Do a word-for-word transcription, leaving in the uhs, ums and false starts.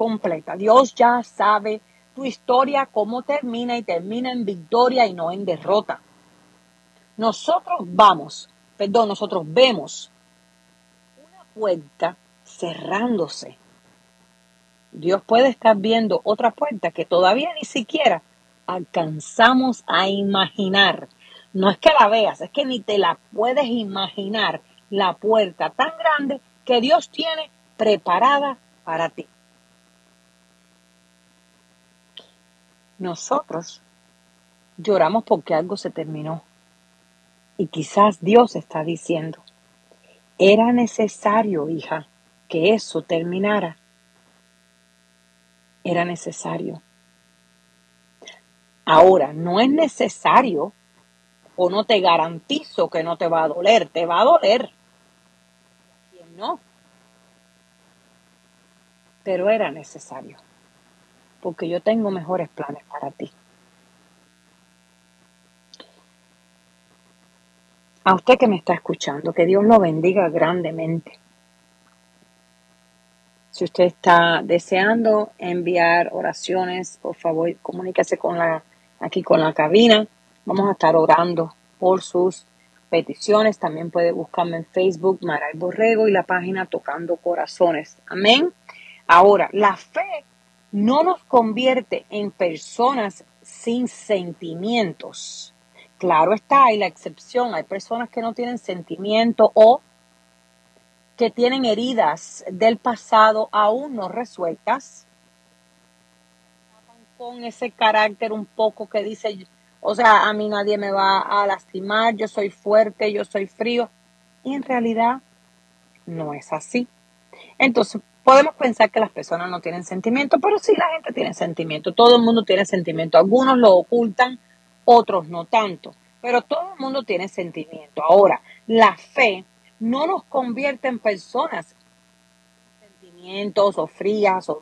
completa. Dios ya sabe tu historia, cómo termina, y termina en victoria y no en derrota. Nosotros vamos, perdón, nosotros vemos una puerta cerrándose. Dios puede estar viendo otra puerta que todavía ni siquiera alcanzamos a imaginar. No es que la veas, es que ni te la puedes imaginar, la puerta tan grande que Dios tiene preparada para ti. Nosotros lloramos porque algo se terminó. Y quizás Dios está diciendo, era necesario, hija, que eso terminara. Era necesario. Ahora, no es necesario, o no te garantizo que no te va a doler. Te va a doler. ¿Quién no? Pero era necesario. Porque yo tengo mejores planes para ti. A usted que me está escuchando, que Dios lo bendiga grandemente. Si usted está deseando enviar oraciones, por favor, comuníquese con la, aquí con la cabina. Vamos a estar orando por sus peticiones. También puede buscarme en Facebook, Maray Borrego, y la página Tocando Corazones. Amén. Ahora, la fe no nos convierte en personas sin sentimientos. Claro está, hay la excepción. Hay personas que no tienen sentimiento o que tienen heridas del pasado aún no resueltas, con ese carácter un poco que dice, o sea, a mí nadie me va a lastimar, yo soy fuerte, yo soy frío, y en realidad no es así. Entonces, podemos pensar que las personas no tienen sentimiento, pero sí, la gente tiene sentimiento, todo el mundo tiene sentimiento, algunos lo ocultan, otros no tanto, pero todo el mundo tiene sentimiento. Ahora, la fe no nos convierte en personas con sentimientos o frías o